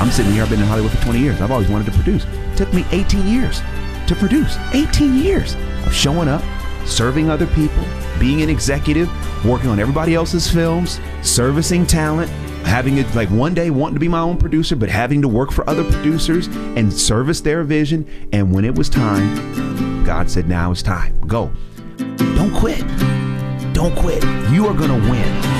I'm sitting here, I've been in Hollywood for 20 years. I've always wanted to produce. It took me 18 years to produce. 18 years of showing up, serving other people, being an executive, working on everybody else's films, servicing talent, having it like one day wanting to be my own producer, but having to work for other producers and service their vision. And when it was time, God said, now it's time. Go. Don't quit. Don't quit. You are going to win.